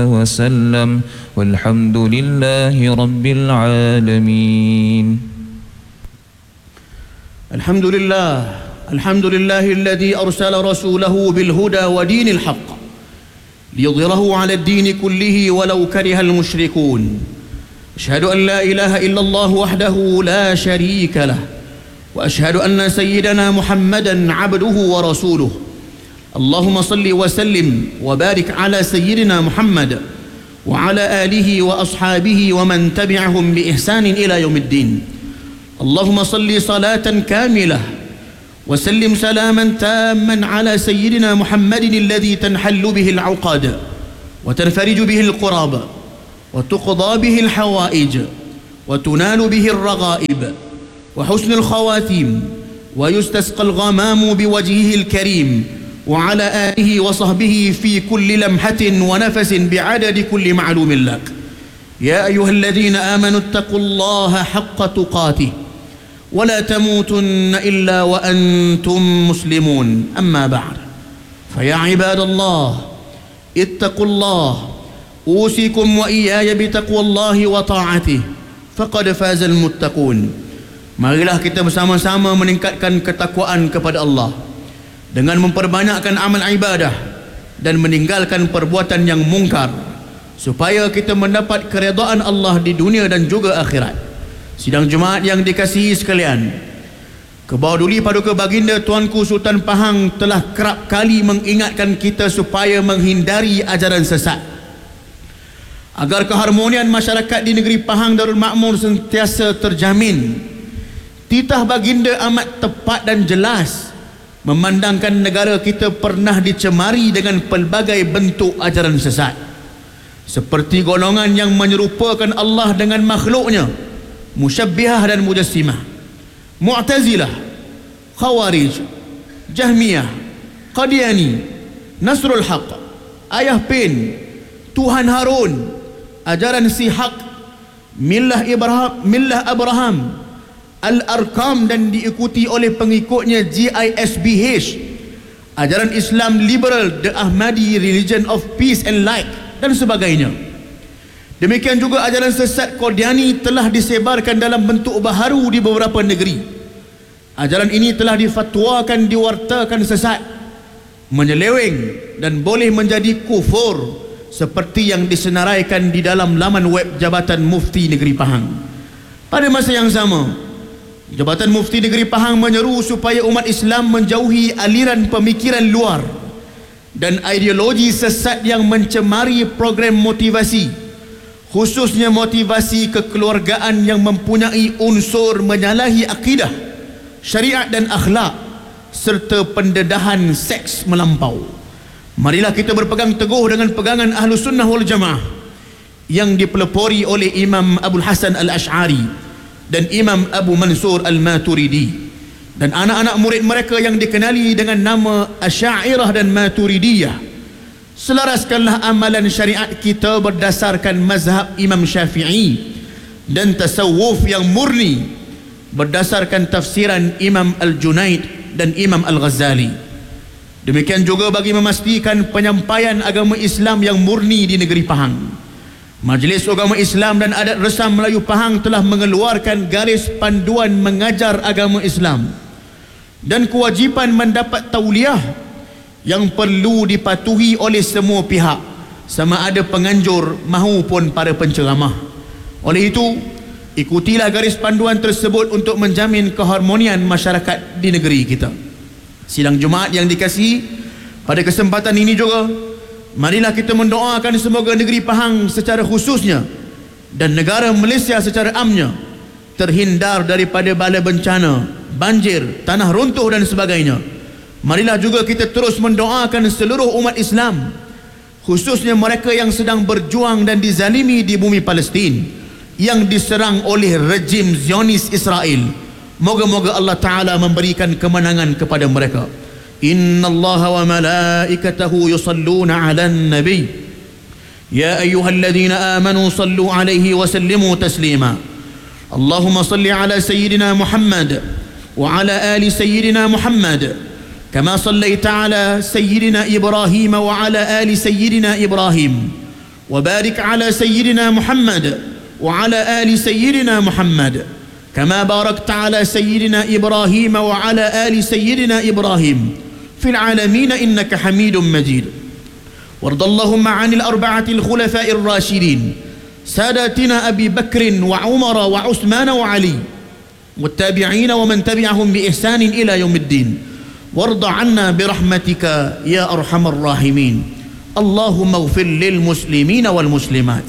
وسلم والحمد لله رب العالمين. الحمد لله الذي أرسل رسوله بالهدى ودين الحق ليظهره على الدين كله ولو كره المشركون. أشهد أن لا إله إلا الله وحده لا شريك له، وأشهد أن سيدنا محمدا عبده ورسوله. اللهم صل وسلم وبارك على سيدنا محمد وعلى آله وأصحابه ومن تبعهم بإحسان إلى يوم الدين. اللهم صل صلاة كاملة وسلم سلاما تاما على سيدنا محمد الذي تنحل به العقد وتنفرج به القراب وتقضى به الحوائج وتنال به الرغائب وحسن الخواتيم ويستسقى الغمام بوجهه الكريم وعلى آله وصحبه في كل لمحة ونفس بعدد كل معلوم لك. يا أيها الذين آمنوا اتقوا الله حق تقاته ولا تموتن إلا وأنتم مسلمون. أما بعد، فيا عباد الله اتقوا الله، أوصيكم وإياي بتقوى الله وطاعته فقد فاز المتقون. Marilah kita bersama-sama meningkatkan ketakwaan kepada Allah dengan memperbanyakkan amal ibadah dan meninggalkan perbuatan yang mungkar, supaya kita mendapat keredaan Allah di dunia dan juga akhirat. Sidang Jumaat yang dikasihi sekalian, Kebauduli Paduka Baginda Tuanku Sultan Pahang telah kerap kali mengingatkan kita supaya menghindari ajaran sesat, agar keharmonian masyarakat di negeri Pahang Darul Makmur sentiasa terjamin. Titah Baginda amat tepat dan jelas memandangkan negara kita pernah dicemari dengan pelbagai bentuk ajaran sesat, seperti golongan yang menyerupakan Allah dengan makhluknya, musyabbihah dan mujassimah, Mu'tazilah, Khawarij, Jahmiyah, Qadiani, Nasrul Haq, Ayah Pin, Tuhan Harun, ajaran Sihak, Millah Abraham, Al-Arkam dan diikuti oleh pengikutnya GISBH, ajaran Islam liberal, The Ahmadi Religion of Peace and Light dan sebagainya. Demikian juga ajaran sesat Qadiani telah disebarkan dalam bentuk baharu di beberapa negeri. Ajaran ini telah difatwakan diwartakan sesat, menyeleweng dan boleh menjadi kufur, seperti yang disenaraikan di dalam laman web Jabatan Mufti Negeri Pahang. Pada masa yang sama, Jabatan Mufti Negeri Pahang menyeru supaya umat Islam menjauhi aliran pemikiran luar dan ideologi sesat yang mencemari program motivasi, khususnya motivasi kekeluargaan yang mempunyai unsur menyalahi akidah, syariat dan akhlak, serta pendedahan seks melampau. Marilah kita berpegang teguh dengan pegangan Ahlus Sunnah wal Jamaah yang dipelopori oleh Imam Abul Hasan Al-Ash'ari dan Imam Abu Mansur Al-Maturidi dan anak-anak murid mereka yang dikenali dengan nama Asy'ariyah dan Maturidiyah. Selaraskanlah amalan syariat kita berdasarkan mazhab Imam Syafi'i dan tasawuf yang murni berdasarkan tafsiran Imam Al-Junaid dan Imam Al-Ghazali. Demikian juga bagi memastikan penyampaian agama Islam yang murni di negeri Pahang, Majlis Agama Islam dan Adat Resam Melayu Pahang telah mengeluarkan garis panduan mengajar agama Islam dan kewajipan mendapat tauliah yang perlu dipatuhi oleh semua pihak, sama ada penganjur maupun para penceramah. Oleh itu, ikutilah garis panduan tersebut untuk menjamin keharmonian masyarakat di negeri kita. Sidang Jumaat yang dikasihi, pada kesempatan ini juga, marilah kita mendoakan semoga negeri Pahang secara khususnya dan negara Malaysia secara amnya terhindar daripada bala bencana, banjir, tanah runtuh dan sebagainya. Marilah juga kita terus mendoakan seluruh umat Islam, khususnya mereka yang sedang berjuang dan dizalimi di bumi Palestin yang diserang oleh rejim Zionis Israel. Moga-moga Allah Ta'ala memberikan kemenangan kepada mereka. Inna Allah wa malaikatahu yusalluna ala nabi ya ayyuhalladzina amanu sallu alaihi wa sallimu taslima. Allahumma salli ala sayyidina Muhammad wa ala ali sayyidina Muhammad kama sallaita ala sayyidina Ibrahim wa ala ali sayyidina Ibrahim وبارك على سيدنا محمد وعلى آل سيدنا محمد كما باركت على سيدنا إبراهيم وعلى آل سيدنا إبراهيم في العالمين إنك حميد مجيد. وارض اللهم عن الأربعة الخلفاء الراشدين ساداتنا أبي بكر وعمر وعثمان وعلي والتابعين ومن تبعهم بإحسان إلى يوم الدين. وارض عنا برحمتك يا أرحم الراحمين. اللهم اغفر للمسلمين والمسلمات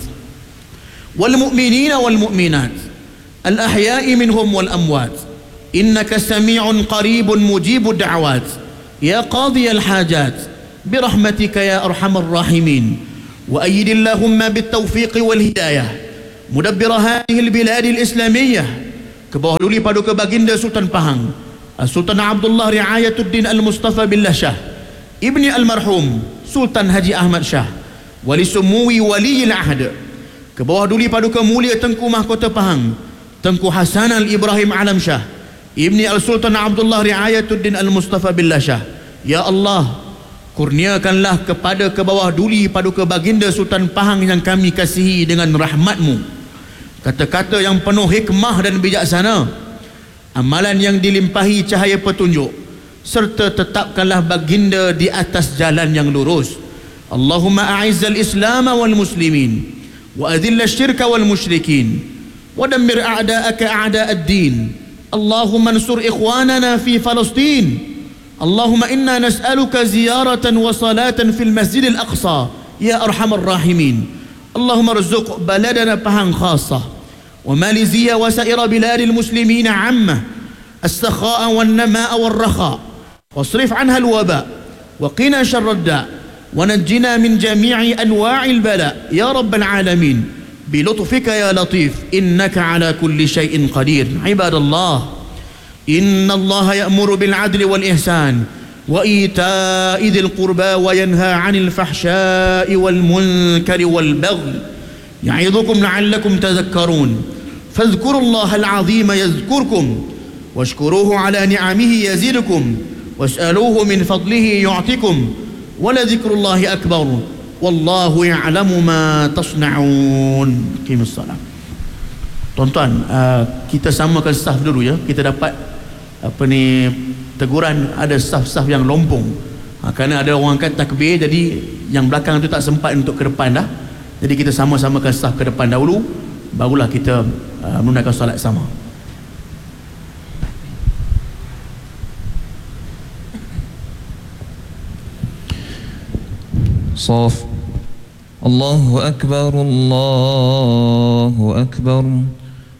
والمؤمنين والمؤمنات الأحياء منهم والأموات إنك سميع قريب مجيب الدعوات يا قاضي الحاجات برحمتك يا أرحم الراحمين. وأيد اللهم بالتوفيق والهداية مدبر هذه البلاد الإسلامية كبawah duli paduka baginda Sultan Pahang Sultan Abdullah Riayatuddin Al-Mustafa Billah Shah Ibni Al-Marhum Sultan Haji Ahmad Shah Wali Sumui Wali Al-Ahd, kebawah duli paduka mulia Tengku Mahkota Pahang Tengku Hasan Al-Ibrahim Alam Shah Ibni Al-Sultan Abdullah Riayatuddin Al-Mustafa Billah Shah. Ya Allah, kurniakanlah kepada kebawah duli paduka baginda Sultan Pahang yang kami kasihi dengan rahmat-Mu kata-kata yang penuh hikmah dan bijaksana, amalan yang dilimpahi cahaya petunjuk, serta tetapkanlah baginda di atas jalan yang lurus. Allahumma a'izzal Islam wal muslimin wa adhilla syirka wal musyrikin wa dammir a'da'aka a'da'ad din. Allahumma ansur ikhwanana fi Palestin. Allahumma inna nas'aluka ziyaratan wa salatan fil Masjidil Aqsa ya arhamar rahimin. اللهم ارزق بلدنا Pahang خاصة وماليزيا وسائر بلاد المسلمين عامة السخاء والنماء والرخاء واصرف عنها الوباء وقنا شر الداء ونجنا من جميع أنواع البلاء يا رب العالمين بلطفك يا لطيف إنك على كل شيء قدير. عباد الله، إن الله يأمر بالعدل والإحسان وإيتاء ذي القربى وينهى عن الفحشاء والمنكر والبغي يعظكم لعلكم تذكرون. فاذكروا الله العظيم يذكركم واشكروه على نعمه يزدكم واسألوه من فضله يعطكم ولذكر الله أكبر والله يعلم ما تصنعون. قيم الصلاة. Tuan-tuan, kita samakan staf dulu ya. Kita dapat teguran ada staf-staf yang lompong kerana ada orang angkat takbir, jadi yang belakang tu tak sempat untuk ke depan dah. Jadi kita sama-samakan staf ke depan dahulu, barulah kita menunaikan solat sama. Saf. Allahu Akbar, Allahu Akbar.